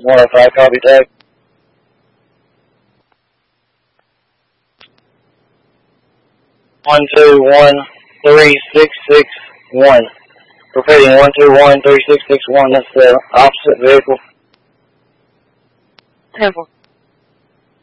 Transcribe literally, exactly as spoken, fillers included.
one oh five, copy tag. one two one three six six one. Repeating one two one three six six one, that's the opposite vehicle. Temple.